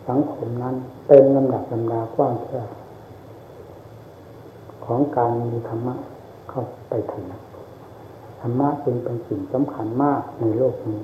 สังคมนั้นเป็นลำดับลำดากว้างแคบของการมีธรรมะเข้าไปถึงธรรมะจึงเป็นสิ่งสำคัญมากในโลกนี้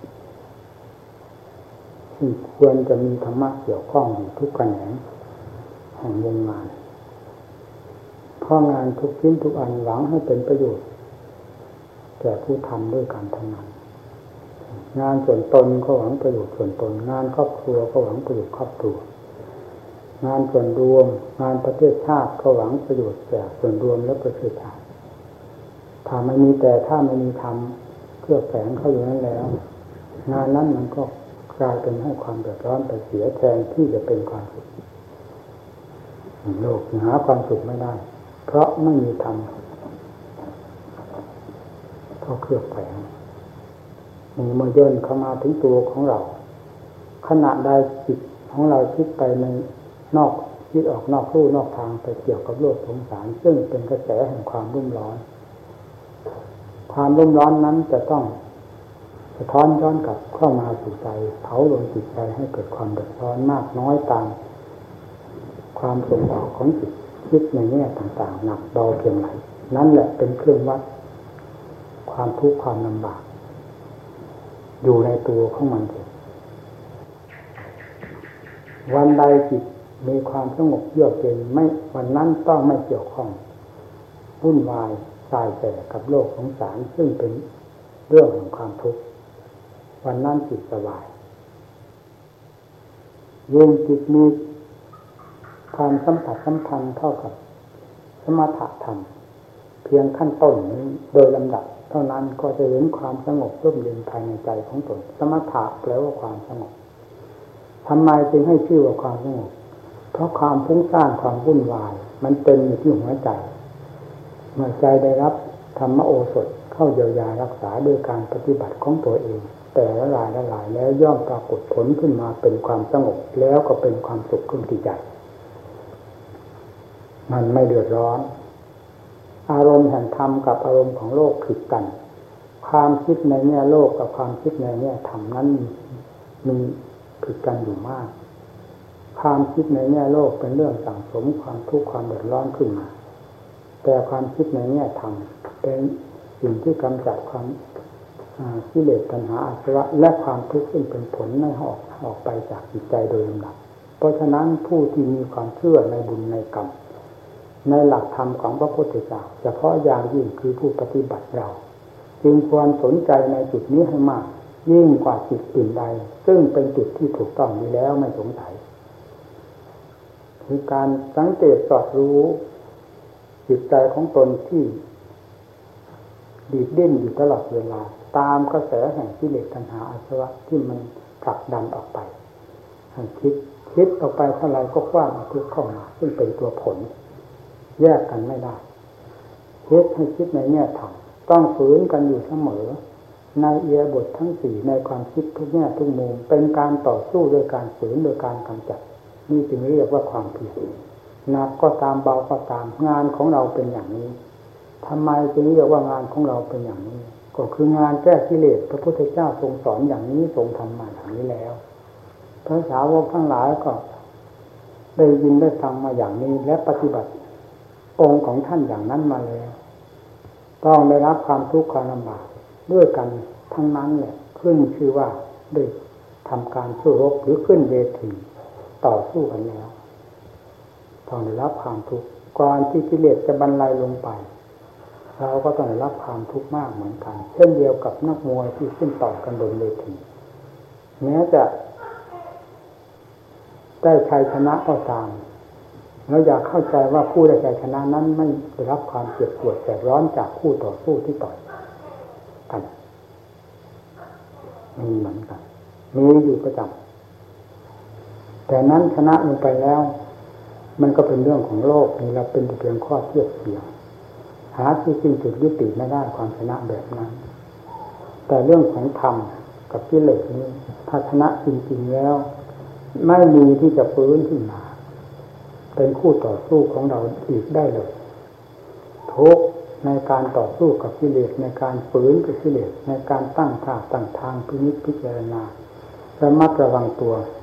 ที่ควรจะมีธรรมะเกี่ยวข้องอยู่ทุกแขนงแห่งวงงานเพราะงานทุกชิ้นทุกอันหวังให้เป็นประโยชน์แก่ผู้ทำด้วยการทำงานส่วนตนก็หวังประโยชน์ส่วนตนงานครอบครัวก็หวังประโยชน์ครอบครัวงานส่วนรวมงานประเทศชาติก็หวังประโยชน์แก่ส่วนรวมและประเทศชาติถ้าไม่มีทำเพื่อแฝงเข้าอยู่นั้นแล้วงานนั้นมันก็กลายเป็นให้ความเดือดร้อนไปเสียแทนที่จะเป็นความสุขโลกหาความสุขไม่ได้เพราะไม่มีธรรมเพราะเครือบแฝงมีมาย่นเข้ามาถึงตัวของเราขณะใดจิตของเราคิดไปในนอกคิดออกนอกลู่นอกทางไปเกี่ยวกับโลกสงสารซึ่งเป็นกระแสแห่งความรุ่มร้อนความรุ่มร้อนนั้นจะต้องสะท้อนย้อนกลับเข้ามาสู่ใจเผาลงจิตใจให้เกิดความเดือดร้อนมากน้อยตามความส่งออกของจิตคิดในแง่ต่างๆหนักเบาเพียงไรนั่นแหละเป็นเครื่องวัดความทุกข์ความลำบากอยู่ในตัวของมันเองวันใดจิตมีความสงบเยือกเย็นไม่วันนั้นต้องไม่เกี่ยวข้องวุ่นวายสายแสกับโลกสงสารซึ่งเป็นเรื่องของความทุกข์วันนั้นจิตสบายยิ่งจิตมีความสัมผัสสัมพันธ์เท่ากับสมถะธรรมเพียงขั้นต้นนี้โดยลำดับเท่านั้นก็จะเห็นความสงบร่มเย็นภายในใจของตนสมถะแปลว่าความสงบทำไมจึงให้ชื่อว่าความสงบเพราะความฟุ้งซ่านความวุ่นวายมันเป็นอยู่ที่หัวใจเมื่อใจได้รับธรรมโอสถเข้าเยียวยารักษาด้วยการปฏิบัติของตัวเองแต่ละลายแล้วย่อมปรากฏผลขึ้นมาเป็นความสงบแล้วก็เป็นความสุขขึ้นที่ใจมันไม่เดือดร้อนอารมณ์แห่งธรรมกับอารมณ์ของโลกผิดกันความคิดในแง่โลกกับความคิดในแง่ธรรมนั้นมีผิดกันอยู่มากความคิดในแง่โลกเป็นเรื่องสั่งสมความทุกข์ความเดือดร้อนขึ้นมาแต่ความคิดในแง่ธรรมเป็นสิ่งที่กำจัดความกิเลสตัณหาอาสวะและความทุกข์ซึ่งเป็นผลไม่ออกไปจากจิตใจโดยลำดับเพราะฉะนั้นผู้ที่มีความเชื่อในบุญในกรรมในหลักธรรมของพระพุทธเจ้าเฉพาะอย่างยิ่งคือผู้ปฏิบัติเราจึงควรสนใจในจุดนี้ให้มากยิ่งกว่าจุดอื่นใดซึ่งเป็นจุดที่ถูกต้องนี้แล้วไม่สงสัยคือการสังเกตสอดรู้จิตใจของตนที่ดีดดิ้นอยู่ตลอดเวลาตามกระแสแห่งกิเลสตัณหาอาสวะที่มันผลักดันออกไปให้คิดออกไปเท่าไรก็คว้าเอาทุกข์เข้ามาซึ่งเป็นตัวผลแยกกันไม่ได้ให้คิดในแง่ธรรมต้องฝืนกันอยู่เสมอในอิริยาบถทั้งสี่ในความคิดทุกแง่ทุกมุมเป็นการต่อสู้โดยการฝืนโดยการกำจัดนี่จึงเรียกว่าความเพียรหนักก็ตามเบาก็ตามงานของเราเป็นอย่างนี้ทำไมจึงเรียกว่างานของเราเป็นอย่างนี้ก็คืองานแก้กิเลสพระพุทธเจ้าทรงสอนอย่างนี้ทรงทำมาอย่างนี้แล้วพระสาวกทั้งหลายก็ได้ยินได้ฟังมาอย่างนี้และปฏิบัติองค์ของท่านอย่างนั้นมาแล้วต้องได้รับความทุกข์ความลำบากด้วยกันทั้งนั้นแหละขึ้นชื่อว่าได้ทำการสู้รบหรือขึ้นเวทีต่อสู้กันแล้วต้องได้รับความทุกข์ก่อนที่กิเลสจะบรรลัยลงไปเราก็ต้องได้รับความทุกข์มากเหมือนกันเช่นเดียวกับนักมวยที่ขึ้นต่อกันบนเวทีแม้จะได้ชัยชนะก็ตามเราอยากเข้าใจว่าผู้ได้ชัยชนะนั้นไม่ได้รับความเจ็บปวดแสบร้อนจากคู่ต่อสู้ที่ต่อยกันมีเหมือนกันมีอยู่ประจำแต่นั้นชนะลงไปแล้วมันก็เป็นเรื่องของโลกนี่เราเป็นเพียงข้อเทียบเทียงหาที่สิ้นสุดยุติไม่ได้ความชนะแบบนั้นแต่เรื่องของธรรมกับกิเลสนี้ถ้าชนะจริงๆแล้วไม่มีที่จะฟื้นขึ้นมาเป็นคู่ต่อสู้ของเราอีกได้เลยทุกในการต่อสู้กับกิเลสในการฝืนกับกิเลสในการตั้งท่าตั้งทางพินิจพิจารณาระมัดระวังตัว